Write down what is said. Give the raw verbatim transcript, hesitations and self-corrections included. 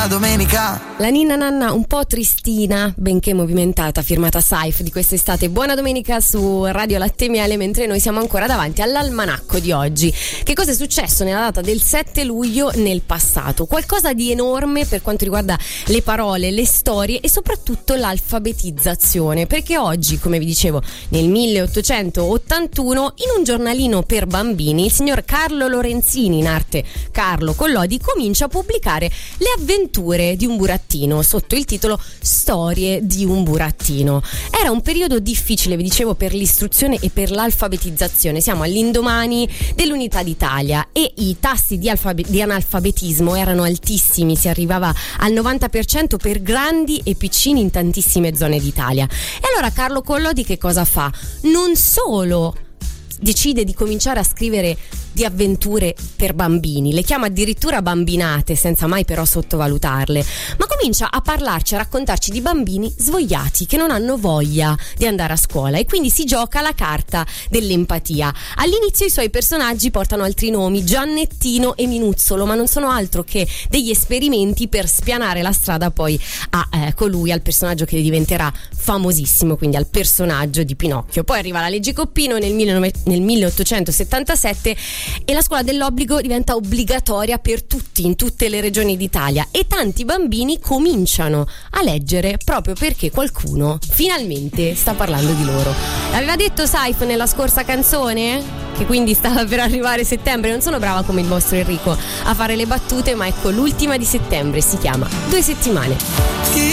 domenica. La ninna nanna un po' tristina, benché movimentata, firmata Saif di quest'estate. Buona domenica su Radio Latte Miele, mentre noi siamo ancora davanti all'almanacco di oggi. Che cosa è successo nella data del sette luglio nel passato? Qualcosa di enorme per quanto riguarda le parole, le storie e soprattutto l'alfabetizzazione, perché oggi, come vi dicevo, nel milleottocentottantuno, in un giornalino per bambini, il signor Carlo Lorenzini, in arte Carlo Collodi, comincia a pubblicare le avventure di un burattino sotto il titolo Storie di un burattino. Era un periodo difficile, vi dicevo, per l'istruzione e per l'alfabetizzazione. Siamo all'indomani dell'Unità d'Italia e i tassi di, alfabe- di analfabetismo erano altissimi, si arrivava al novanta per cento per grandi e piccini in tantissime zone d'Italia. E allora Carlo Collodi che cosa fa? Non solo decide di cominciare a scrivere di avventure per bambini, le chiama addirittura bambinate senza mai però sottovalutarle, ma comincia a parlarci, a raccontarci di bambini svogliati che non hanno voglia di andare a scuola e quindi si gioca la carta dell'empatia. All'inizio i suoi personaggi portano altri nomi, Giannettino e Minuzzolo, ma non sono altro che degli esperimenti per spianare la strada poi a eh, colui, al personaggio che diventerà famosissimo, quindi al personaggio di Pinocchio. Poi arriva la legge Coppino nel, nel milleottocentosettantasette e la scuola dell'obbligo diventa obbligatoria per tutti in tutte le regioni d'Italia e tanti bambini cominciano a leggere proprio perché qualcuno finalmente sta parlando di loro. L'aveva detto Saif nella scorsa canzone, che quindi stava per arrivare settembre. Non sono brava come il vostro Enrico a fare le battute, ma ecco l'ultima di settembre, si chiama Due settimane.